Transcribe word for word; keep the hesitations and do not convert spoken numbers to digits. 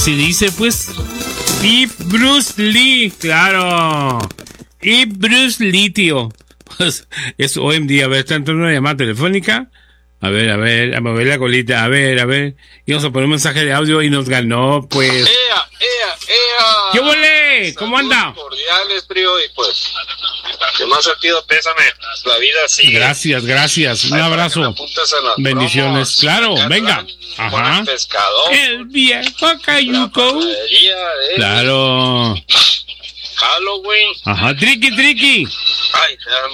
Así dice, pues. Y Bruce Lee, claro. Y Bruce Lee, tío. Pues es O M D. A ver, está entrando una llamada telefónica. A ver, a ver, a mover la colita, a ver, a ver. Y vamos a poner un mensaje de audio y nos ganó, pues. ¡Ea, ea, ea! ¿Qué huele? ¿Cómo anda? Cordiales, trío, y pues, de más sentido, pésame. La vida sigue. Gracias, gracias. Un Ay, abrazo. Bendiciones. Claro, venga. Ajá. Pescador. El viejo cayuco. De Claro. Halloween. Ajá, triqui, triqui. Ay,